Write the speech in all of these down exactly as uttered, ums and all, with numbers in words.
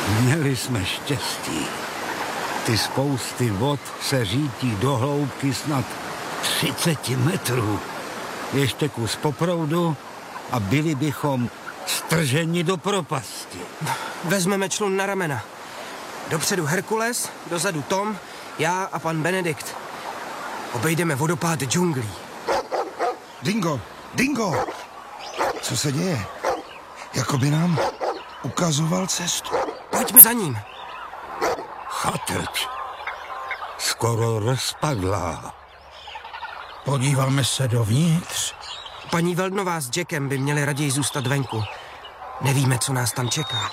Měli jsme štěstí. Ty spousty vod se řítí do hloubky snad třicet metrů. Ještě kus poproudu a byli bychom strženi do propasti. Vezmeme člun na ramena. Dopředu Herkules, dozadu Tom, já a pan Benedikt. Obejdeme vodopád džunglí. Dingo, Dingo! Co se děje? Jakoby nám ukazoval cestu. Pojďme za ním. Chatrč. Skoro rozpadlá. Podíváme se dovnitř. Paní Veldnová s Jackem by měli raději zůstat venku. Nevíme, co nás tam čeká.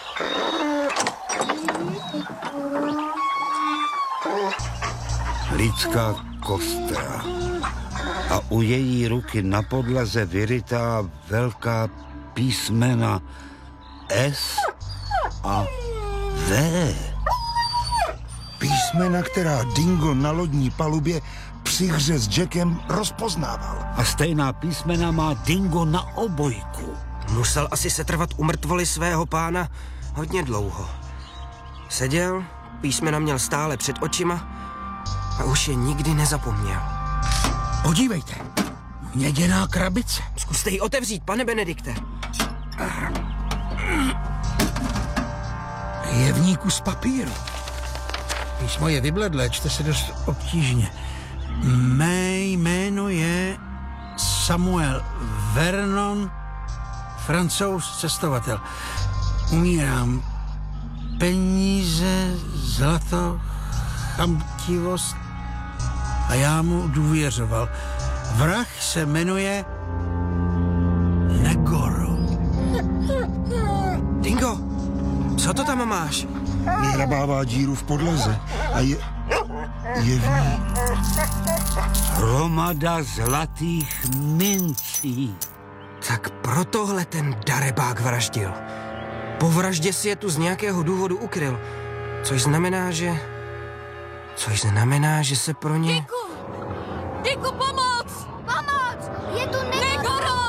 Lidská kostra. A u její ruky na podlaze vyrytá velká písmena S a V. Písmena, která Dingo na lodní palubě při hře s Jackem rozpoznával. A stejná písmena má Dingo na obojku. Musel asi setrvat u mrtvoly svého pána hodně dlouho. Seděl, písmena měl stále před očima a už je nikdy nezapomněl. Podívejte, měděná krabice. Zkuste ji otevřít, pane Benedikte. Je v ní kus papíru. Písmo je vybledlé, čte se dost obtížně. Mé jméno je Samuel Vernon, Francouz cestovatel. Umírám. Peníze, zlato, chamtivost a já mu důvěřoval. Vrah se jmenuje Negoro. Dingo, co to tam máš? Vyhrabává díru v podlaze a je, je v ní. Hromada zlatých mincí. Tak pro tohle ten darebák vraždil. Po vraždě si je tu z nějakého důvodu ukryl. Což znamená, že... Což znamená, že se pro ně... Diku! Diku, pomoc! Pomoc! Je tu Negoro!